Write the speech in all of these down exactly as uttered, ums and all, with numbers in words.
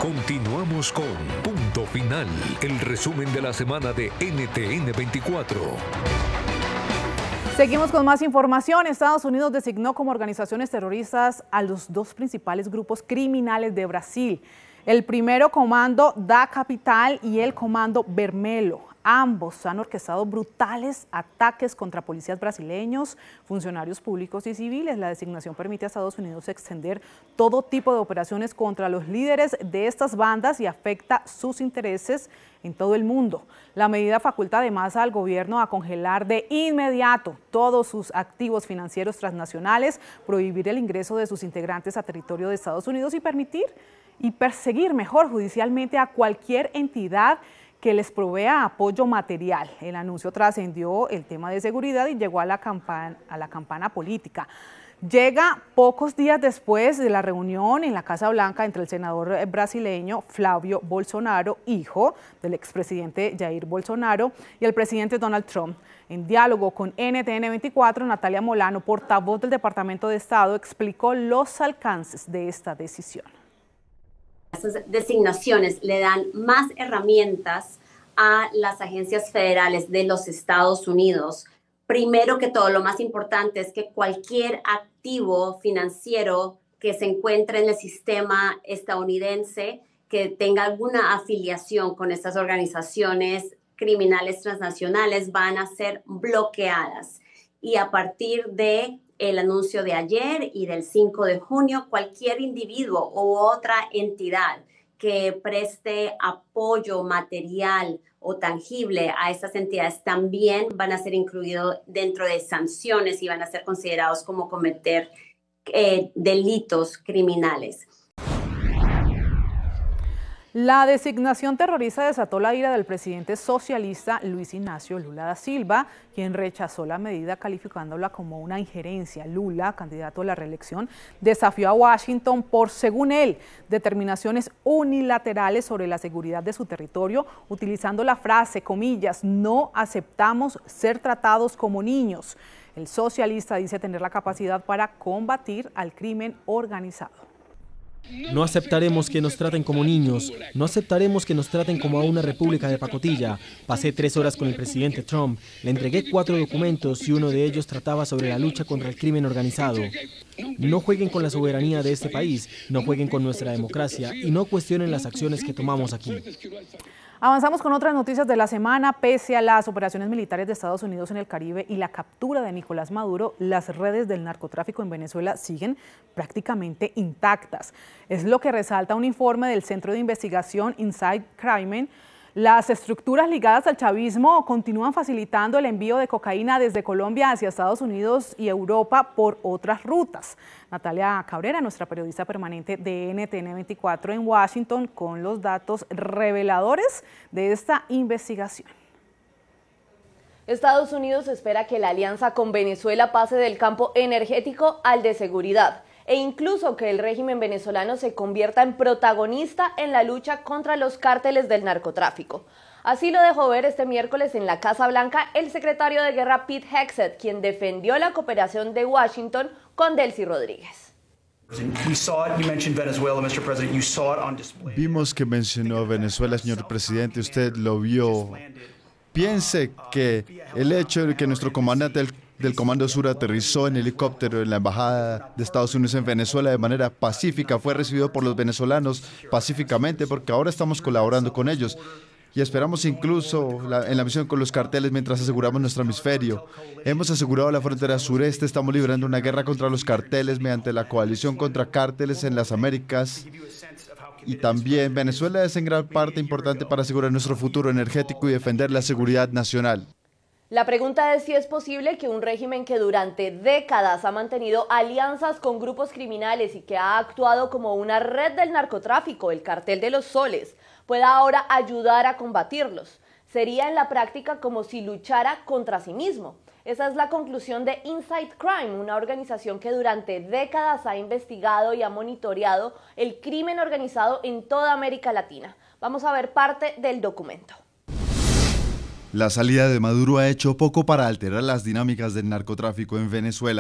Continuamos con Punto Final, el resumen de la semana de N T N veinticuatro. Seguimos con más información. Estados Unidos designó como organizaciones terroristas a los dos principales grupos criminales de Brasil. El primero, Comando da Capital, y el Comando Vermelho. Ambos han orquestado brutales ataques contra policías brasileños, funcionarios públicos y civiles. La designación permite a Estados Unidos extender todo tipo de operaciones contra los líderes de estas bandas y afecta sus intereses en todo el mundo. La medida faculta además al gobierno a congelar de inmediato todos sus activos financieros transnacionales, prohibir el ingreso de sus integrantes a territorio de Estados Unidos y permitir y perseguir mejor judicialmente a cualquier entidad que les provea apoyo material. El anuncio trascendió el tema de seguridad y llegó a la campana, a la campana política. Llega pocos días después de la reunión en la Casa Blanca entre el senador brasileño Flávio Bolsonaro, hijo del expresidente Jair Bolsonaro, y el presidente Donald Trump. En diálogo con N T N veinticuatro, Natalia Molano, portavoz del Departamento de Estado, explicó los alcances de esta decisión. Esas designaciones le dan más herramientas a las agencias federales de los Estados Unidos. Primero que todo, lo más importante es que cualquier activo financiero que se encuentre en el sistema estadounidense que tenga alguna afiliación con estas organizaciones criminales transnacionales van a ser bloqueadas. Y a partir de el anuncio de ayer y del cinco de junio, cualquier individuo u otra entidad que preste apoyo material o tangible a estas entidades también van a ser incluidos dentro de sanciones y van a ser considerados como cometer eh, delitos criminales. La designación terrorista desató la ira del presidente socialista Luis Ignacio Lula da Silva, quien rechazó la medida calificándola como una injerencia. Lula, candidato a la reelección, desafió a Washington por, según él, determinaciones unilaterales sobre la seguridad de su territorio, utilizando la frase, comillas, no aceptamos ser tratados como niños. El socialista dice tener la capacidad para combatir al crimen organizado. No aceptaremos que nos traten como niños, no aceptaremos que nos traten como a una república de pacotilla. Pasé tres horas con el presidente Trump, le entregué cuatro documentos y uno de ellos trataba sobre la lucha contra el crimen organizado. No jueguen con la soberanía de este país, no jueguen con nuestra democracia y no cuestionen las acciones que tomamos aquí. Avanzamos con otras noticias de la semana. Pese a las operaciones militares de Estados Unidos en el Caribe y la captura de Nicolás Maduro, las redes del narcotráfico en Venezuela siguen prácticamente intactas. Es lo que resalta un informe del Centro de Investigación Inside Crime. Las estructuras ligadas al chavismo continúan facilitando el envío de cocaína desde Colombia hacia Estados Unidos y Europa por otras rutas. Natalia Cabrera, nuestra periodista permanente de N T N veinticuatro en Washington, con los datos reveladores de esta investigación. Estados Unidos espera que la alianza con Venezuela pase del campo energético al de seguridad, e incluso que el régimen venezolano se convierta en protagonista en la lucha contra los cárteles del narcotráfico. Así lo dejó ver este miércoles en la Casa Blanca el secretario de Guerra Pete Hegseth, quien defendió la cooperación de Washington con Delcy Rodríguez. Vimos que mencionó a Venezuela, señor presidente, usted lo vio. Piense que el hecho de que nuestro comandante del del Comando Sur aterrizó en helicóptero en la Embajada de Estados Unidos en Venezuela de manera pacífica, fue recibido por los venezolanos pacíficamente porque ahora estamos colaborando con ellos y esperamos incluso la, en la misión con los carteles mientras aseguramos nuestro hemisferio. Hemos asegurado la frontera sureste, estamos librando una guerra contra los carteles mediante la coalición contra cárteles en las Américas. Y también Venezuela es en gran parte importante para asegurar nuestro futuro energético y defender la seguridad nacional. La pregunta es si es posible que un régimen que durante décadas ha mantenido alianzas con grupos criminales y que ha actuado como una red del narcotráfico, el Cartel de los Soles, pueda ahora ayudar a combatirlos. Sería en la práctica como si luchara contra sí mismo. Esa es la conclusión de Inside Crime, una organización que durante décadas ha investigado y ha monitoreado el crimen organizado en toda América Latina. Vamos a ver parte del documento. La salida de Maduro ha hecho poco para alterar las dinámicas del narcotráfico en Venezuela,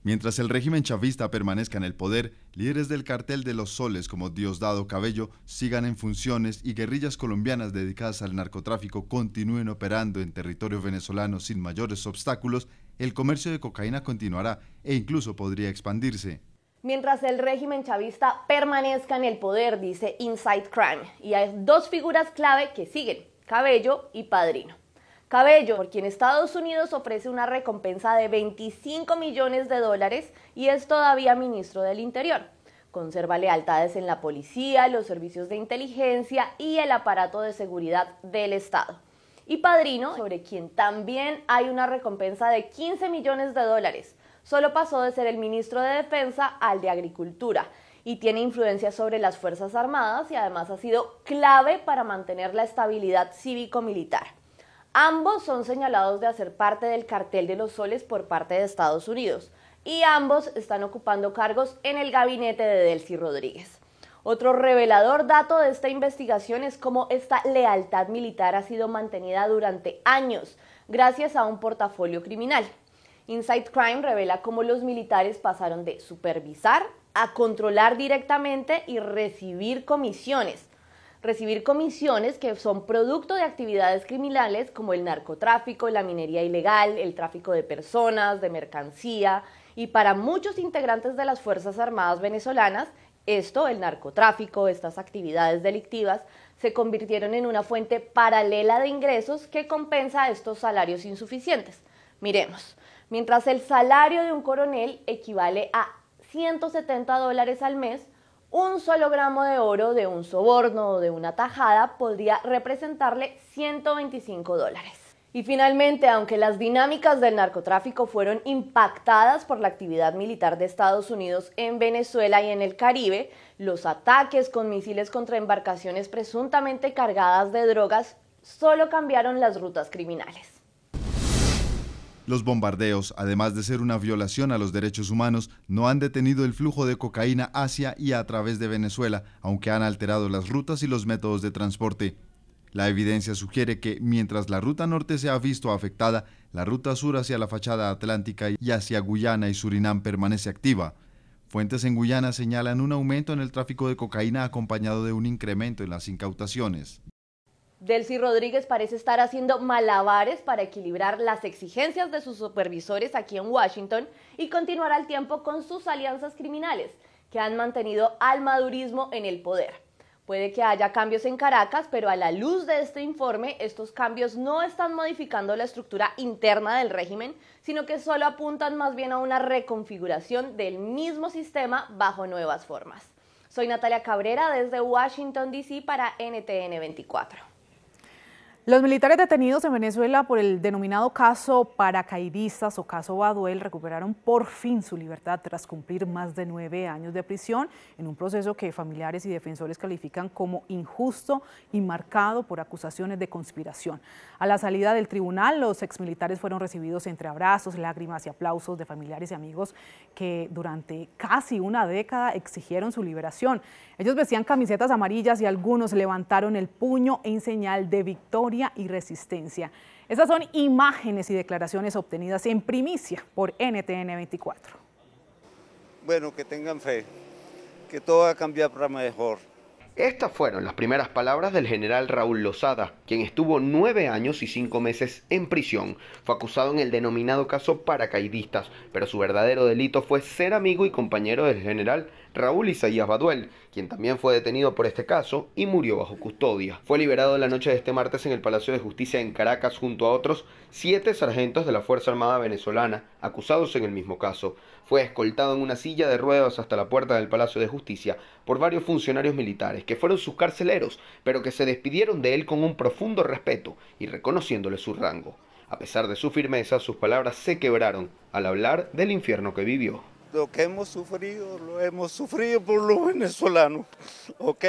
Mientras el régimen chavista permanezca en el poder, líderes del cartel de los soles como Diosdado Cabello sigan en funciones y guerrillas colombianas dedicadas al narcotráfico continúen operando en territorio venezolano sin mayores obstáculos, el comercio de cocaína continuará e incluso podría expandirse. Mientras el régimen chavista permanezca en el poder, dice Inside Crime, y hay dos figuras clave que siguen, Cabello y Padrino. Cabello, por quien Estados Unidos ofrece una recompensa de veinticinco millones de dólares y es todavía ministro del Interior. Conserva lealtades en la policía, los servicios de inteligencia y el aparato de seguridad del Estado. Y Padrino, sobre quien también hay una recompensa de quince millones de dólares, solo pasó de ser el ministro de Defensa al de Agricultura y tiene influencia sobre las Fuerzas Armadas y además ha sido clave para mantener la estabilidad cívico-militar. Ambos son señalados de hacer parte del cartel de los soles por parte de Estados Unidos y ambos están ocupando cargos en el gabinete de Delcy Rodríguez. Otro revelador dato de esta investigación es cómo esta lealtad militar ha sido mantenida durante años gracias a un portafolio criminal. Inside Crime revela cómo los militares pasaron de supervisar a controlar directamente y recibir comisiones. Recibir comisiones que son producto de actividades criminales como el narcotráfico, la minería ilegal, el tráfico de personas, de mercancía, y para muchos integrantes de las Fuerzas Armadas venezolanas, esto, el narcotráfico, estas actividades delictivas, se convirtieron en una fuente paralela de ingresos que compensa estos salarios insuficientes. Miremos, mientras el salario de un coronel equivale a ciento setenta dólares al mes, un solo gramo de oro de un soborno o de una tajada podría representarle ciento veinticinco dólares. Y finalmente, aunque las dinámicas del narcotráfico fueron impactadas por la actividad militar de Estados Unidos en Venezuela y en el Caribe, los ataques con misiles contra embarcaciones presuntamente cargadas de drogas solo cambiaron las rutas criminales. Los bombardeos, además de ser una violación a los derechos humanos, no han detenido el flujo de cocaína hacia y a través de Venezuela, aunque han alterado las rutas y los métodos de transporte. La evidencia sugiere que, mientras la ruta norte se ha visto afectada, la ruta sur hacia la fachada atlántica y hacia Guyana y Surinam permanece activa. Fuentes en Guyana señalan un aumento en el tráfico de cocaína acompañado de un incremento en las incautaciones. Delcy Rodríguez parece estar haciendo malabares para equilibrar las exigencias de sus supervisores aquí en Washington y continuar al tiempo con sus alianzas criminales, que han mantenido al madurismo en el poder. Puede que haya cambios en Caracas, pero a la luz de este informe, estos cambios no están modificando la estructura interna del régimen, sino que solo apuntan más bien a una reconfiguración del mismo sistema bajo nuevas formas. Soy Natalia Cabrera desde Washington, D C para N T N veinticuatro. Los militares detenidos en Venezuela por el denominado caso paracaidistas o caso Baduel recuperaron por fin su libertad tras cumplir más de nueve años de prisión en un proceso que familiares y defensores califican como injusto y marcado por acusaciones de conspiración. A la salida del tribunal, los exmilitares fueron recibidos entre abrazos, lágrimas y aplausos de familiares y amigos que durante casi una década exigieron su liberación. Ellos vestían camisetas amarillas y algunos levantaron el puño en señal de victoria y resistencia. Estas son imágenes y declaraciones obtenidas en primicia por N T N veinticuatro. Bueno, que tengan fe, que todo va a cambiar para mejor. Estas fueron las primeras palabras del general Raúl Lozada, quien estuvo nueve años y cinco meses en prisión. Fue acusado en el denominado caso paracaidistas, pero su verdadero delito fue ser amigo y compañero del general Raúl Isaías Baduel, quien también fue detenido por este caso y murió bajo custodia. Fue liberado la noche de este martes en el Palacio de Justicia en Caracas junto a otros siete sargentos de la Fuerza Armada venezolana, acusados en el mismo caso. Fue escoltado en una silla de ruedas hasta la puerta del Palacio de Justicia por varios funcionarios militares que fueron sus carceleros, pero que se despidieron de él con un profundo respeto y reconociéndole su rango. A pesar de su firmeza, sus palabras se quebraron al hablar del infierno que vivió. Lo que hemos sufrido, lo hemos sufrido por los venezolanos, ¿ok?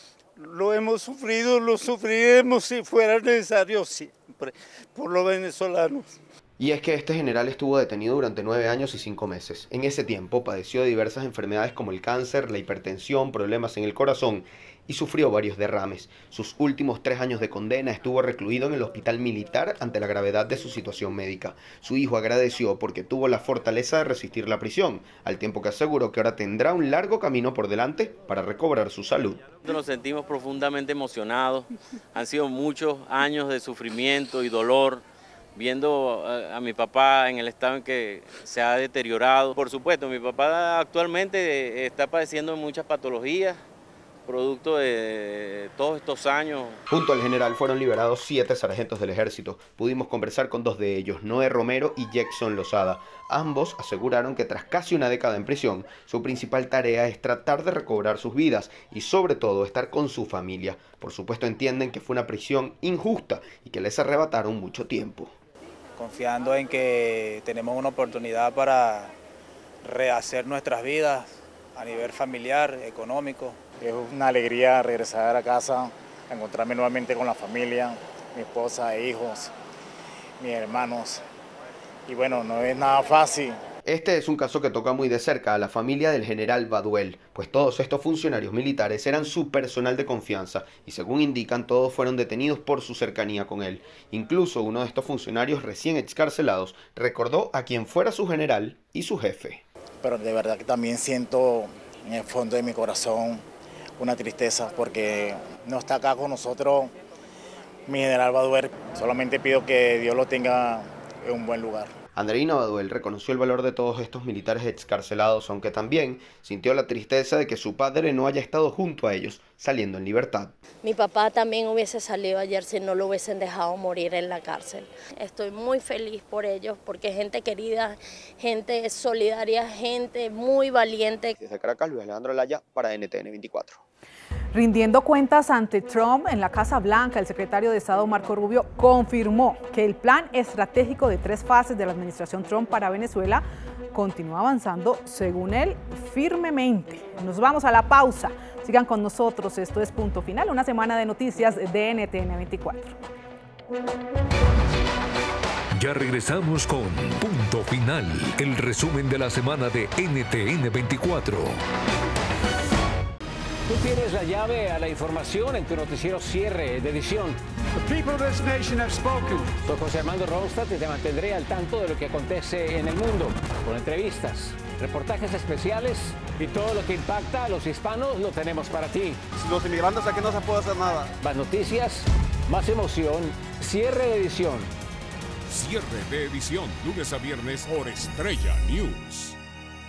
Lo hemos sufrido, lo sufriremos si fuera necesario siempre, por los venezolanos. Y es que este general estuvo detenido durante nueve años y cinco meses. En ese tiempo padeció de diversas enfermedades como el cáncer, la hipertensión, problemas en el corazón y sufrió varios derrames. Sus últimos tres años de condena estuvo recluido en el hospital militar ante la gravedad de su situación médica. Su hijo agradeció porque tuvo la fortaleza de resistir la prisión, al tiempo que aseguró que ahora tendrá un largo camino por delante para recobrar su salud. Nos sentimos profundamente emocionados. Han sido muchos años de sufrimiento y dolor, viendo a, a mi papá en el estado en que se ha deteriorado. Por supuesto, mi papá actualmente está padeciendo muchas patologías, producto de todos estos años. Junto al general fueron liberados siete sargentos del ejército. Pudimos conversar con dos de ellos, Noé Romero y Jackson Lozada. Ambos aseguraron que tras casi una década en prisión, su principal tarea es tratar de recobrar sus vidas y sobre todo estar con su familia. Por supuesto entienden que fue una prisión injusta y que les arrebataron mucho tiempo. Confiando en que tenemos una oportunidad para rehacer nuestras vidas a nivel familiar, económico. Es una alegría regresar a casa, a encontrarme nuevamente con la familia, mi esposa e hijos, mis hermanos. Y bueno, no es nada fácil. Este es un caso que toca muy de cerca a la familia del general Baduel, pues todos estos funcionarios militares eran su personal de confianza y según indican todos fueron detenidos por su cercanía con él. Incluso uno de estos funcionarios recién excarcelados recordó a quien fuera su general y su jefe. Pero de verdad que también siento en el fondo de mi corazón una tristeza porque no está acá con nosotros mi general Baduel. Solamente pido que Dios lo tenga en un buen lugar. Andreina Baduel reconoció el valor de todos estos militares excarcelados, aunque también sintió la tristeza de que su padre no haya estado junto a ellos, saliendo en libertad. Mi papá también hubiese salido ayer si no lo hubiesen dejado morir en la cárcel. Estoy muy feliz por ellos, porque es gente querida, gente solidaria, gente muy valiente. Desde Caracas, Luis Alejandro Laya para N T N veinticuatro. Rindiendo cuentas ante Trump en la Casa Blanca, el secretario de Estado Marco Rubio confirmó que el plan estratégico de tres fases de la administración Trump para Venezuela continúa avanzando, según él, firmemente. Nos vamos a la pausa. Sigan con nosotros. Esto es Punto Final, una semana de noticias de N T N veinticuatro. Ya regresamos con Punto Final, el resumen de la semana de N T N veinticuatro. Tú tienes la llave a la información en tu noticiero cierre de edición. The people of this nation have spoken. Soy José Armando Ronstadt y te mantendré al tanto de lo que acontece en el mundo, con entrevistas, reportajes especiales y todo lo que impacta a los hispanos lo tenemos para ti. Los inmigrantes aquí no se puede hacer nada. Más noticias, más emoción, cierre de edición. Cierre de edición, lunes a viernes por Estrella News.